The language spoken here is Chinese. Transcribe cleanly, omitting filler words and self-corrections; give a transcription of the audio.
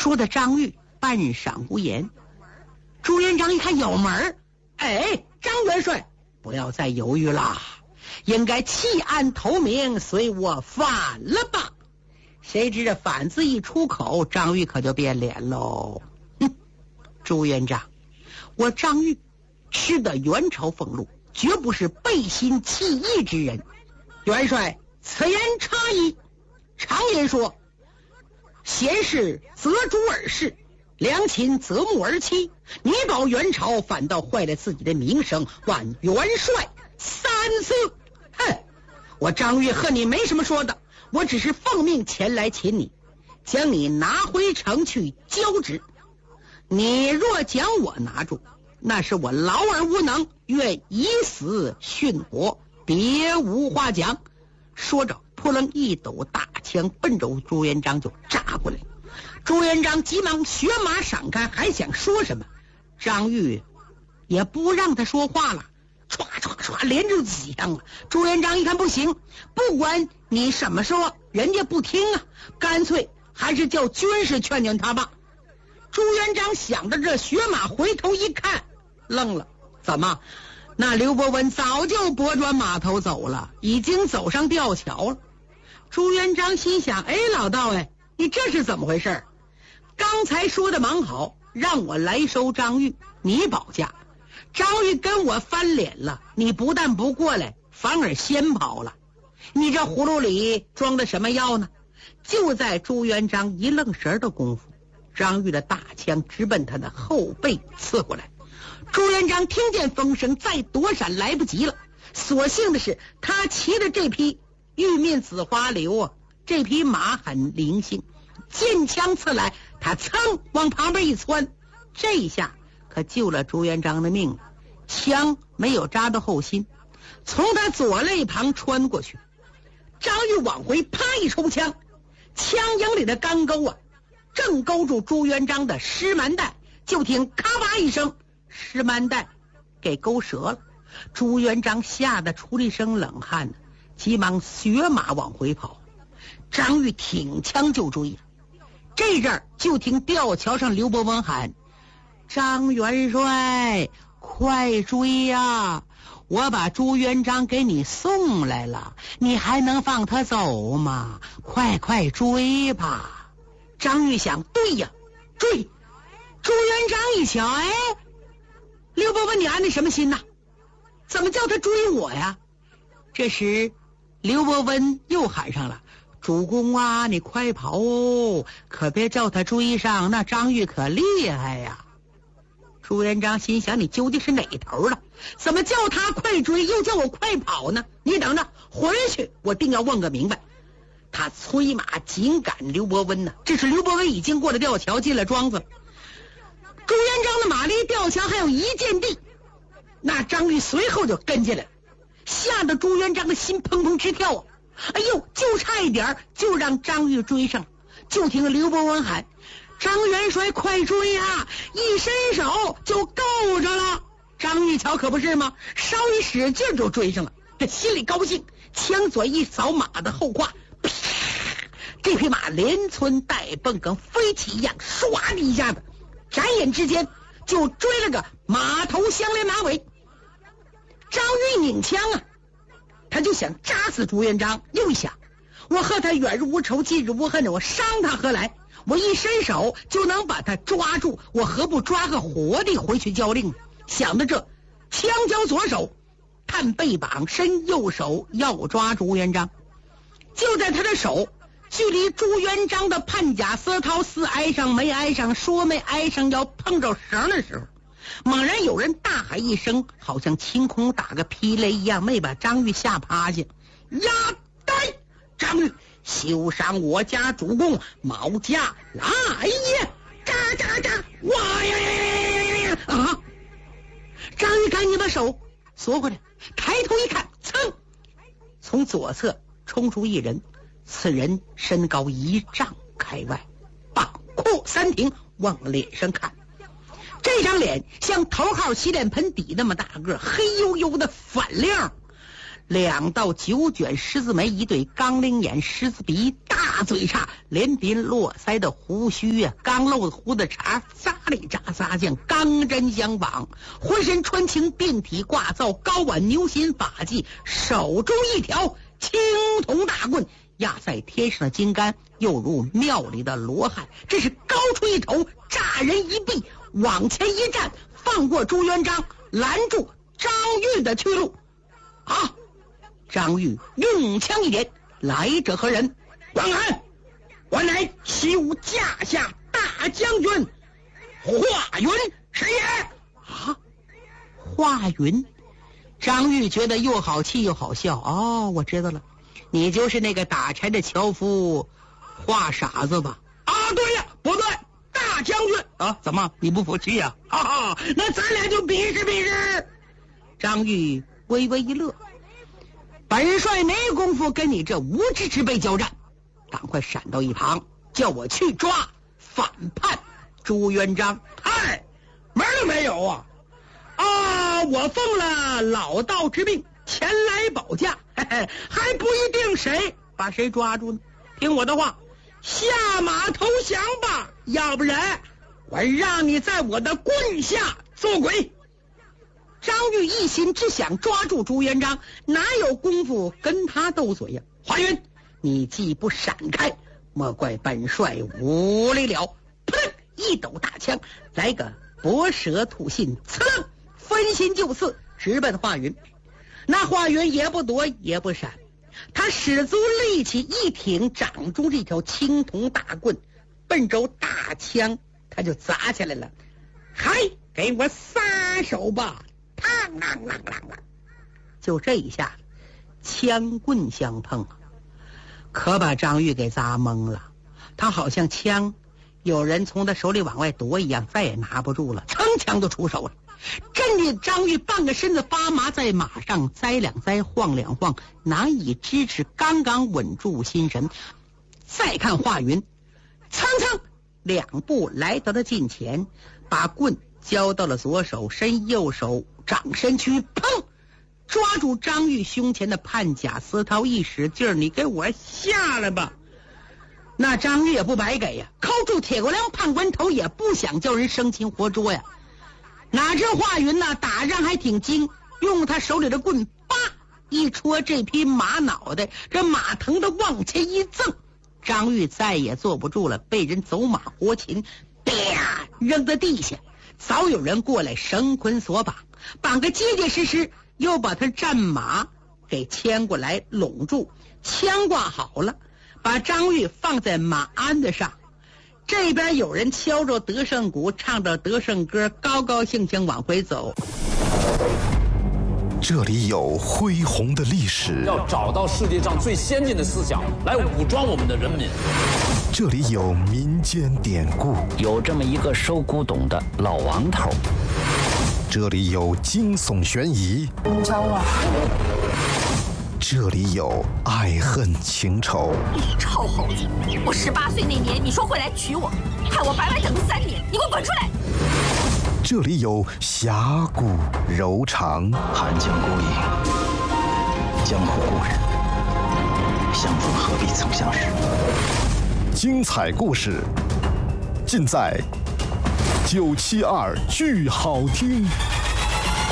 说的张玉半晌无言。朱元璋一看有门，哎，张元帅不要再犹豫了，应该弃暗投明，随我反了吧。谁知这反字一出口，张玉可就变脸喽。朱元璋，我张玉吃得元朝俸禄，绝不是背信弃义之人。元帅此言差矣。常言说，贤士择主而事，良禽择木而栖。你保元朝反倒坏了自己的名声，望元帅三思。哼，我张玉和你没什么说的，我只是奉命前来请你，将你拿回城去交职。你若将我拿住，那是我劳而无能，愿以死殉国，别无话讲。说着扑棱一抖大枪奔着朱元璋就扎过来。朱元璋急忙血马闪开，还想说什么，张玉也不让他说话了，唰唰唰连着几枪了。朱元璋一看不行，不管你什么说，人家不听啊，干脆还是叫军士劝劝他吧。朱元璋想着这血马，回头一看愣了，怎么那刘伯温早就拨转马头走了，已经走上吊桥了。朱元璋心想，哎，老道哎，你这是怎么回事？刚才说的蛮好，让我来收张玉，你保驾。张玉跟我翻脸了，你不但不过来，反而先跑了。你这葫芦里装的什么药呢？就在朱元璋一愣神的功夫，张玉的大枪直奔他的后背刺过来。朱元璋听见风声，再躲闪来不及了。所幸的是，他骑的这匹玉面紫花流啊，这匹马很灵性，剑枪刺来，他噌往旁边一窜，这一下可救了朱元璋的命了。枪没有扎到后心，从他左肋旁穿过去。张玉往回啪一抽枪，枪营里的钢钩啊，正勾住朱元璋的尸蛮带，就听咔吧一声，尸蛮带给勾折了。朱元璋吓得出了一身冷汗，急忙血马往回跑。张玉挺枪就追，这阵儿就听吊桥上刘伯温喊：张元帅快追呀，我把朱元璋给你送来了，你还能放他走吗？快快追吧。张玉想，对呀，追。朱元璋一瞧，哎，刘伯温你安的什么心呐？怎么叫他追我呀？这时刘伯温又喊上了：主公啊，你快跑哦，可别叫他追上，那张玉可厉害呀。朱元璋心想，你究竟是哪头了？怎么叫他快追，又叫我快跑呢？你等着，回去我定要问个明白。他催马紧赶刘伯温呢。这时刘伯温已经过了吊桥，进了庄子。朱元璋的马离吊桥还有一箭地，那张玉随后就跟进来了，吓得朱元璋的心砰砰直跳啊！哎呦，就差一点就让张玉追上。就听刘伯温喊：张元帅快追啊！一伸手就够着了。张玉瞧可不是吗？稍一使劲就追上了，这心里高兴，枪嘴一扫马的后胯，啪，这匹马连窜带蹦，跟飞起一样，唰的一下子，眨眼之间就追了个马头相连马尾。张玉拧枪啊，他就想扎死朱元璋，又一想，我和他远日无仇，近日无恨，我伤他何来？我一伸手就能把他抓住，我何不抓个活的回去交令？想到这，枪交左手，探背膀，伸右手要抓朱元璋。就在他的手距离朱元璋的判甲丝绦似挨上没挨上，说没挨上要碰着绳的时候，猛然有人大喊一声，好像晴空打个霹雷一样，没把张玉吓趴下。呀呆，张玉休伤我家主公，毛家来呀！嘎嘎嘎！哇呀！啊！张玉赶紧把手缩回来，抬头一看，噌，从左侧冲出一人，此人身高1丈开外，膀阔三庭，往脸上看，这张脸像头号洗脸盆底那么大个，黑黝黝的反亮，2道9卷狮子眉，一对钢铃眼，狮子鼻，大大嘴叉，连鬓络腮的胡须呀，刚露的胡子茬扎里扎扎像钢针相绑，浑身穿青，遍体挂造高挽牛心发髻，手中一条青铜大棍压在天上的金杆，又如庙里的罗汉，这是高出一头，乍人一臂，往前一站，放过朱元璋，拦住张玉的去路。啊！张玉用枪一点，来者何人？关安，我乃西吴驾下大将军华云是也。啊，华云。张玉觉得又好气又好笑。哦，我知道了，你就是那个打柴的樵夫华傻子吧？啊，对呀，不对，大将军啊，怎么你不服气呀？哈哈，那咱俩就比试比试。张玉微微一乐，本帅没工夫跟你这无知之辈交战，赶快闪到一旁，叫我去抓反叛朱元璋。嗨，门都没有啊！啊，我奉了老道之命前来保驾，嘿嘿，还不一定谁把谁抓住呢。听我的话，下马投降吧，要不然我让你在我的棍下做鬼。张玉一心只想抓住朱元璋，哪有功夫跟他斗嘴呀？华云，你既不闪开，莫怪本帅无礼了。噗，一抖大枪，来个搏蛇吐信，刺楞，分心就刺，直奔华云。那华云也不躲也不闪，他使足力气一挺掌中这条青铜大棍，奔着大枪他就砸起来了。嗨，给我撒手吧！啷啷啷啷啷，就这一下枪棍相碰，可把张玉给砸懵了。他好像枪有人从他手里往外夺一样，再也拿不住了，撑枪都出手了。震的张玉半个身子发麻，在马上栽两栽，晃两晃，难以支持，刚刚稳住心神。再看华云，蹭蹭两步来到了近前，把棍交到了左手，伸右手掌身躯，砰，抓住张玉胸前的判甲丝绦，一使劲，你给我下来吧。那张玉也不白给呀，扣住铁锅梁判官头，也不想叫人生擒活捉呀。哪知华云呢，打仗还挺精，用他手里的棍叭一戳这匹马脑袋，这马疼的往前一赠，张玉再也坐不住了，被人走马活擒，啪扔在地下。早有人过来绳捆索绑，绑个结结实实，又把他战马给牵过来拢住，枪挂好了，把张玉放在马鞍子上。这边有人敲着德胜鼓，唱着德胜歌，高高兴兴往回走。 这里有恢宏的历史， 要找到世界上最先进的思想来武装我们的人民。 这里有民间典故， 有这么一个收古董的老王头。 这里有惊悚悬疑， 你找我？ 这里有爱恨情仇。 你臭猴子！我18岁那年，你说会来娶我，害我白白等了3年，你给我滚出来！ 这里有侠骨柔肠， 寒江孤影，江湖故人，相逢何必曾相识。 精彩故事尽在972剧好听。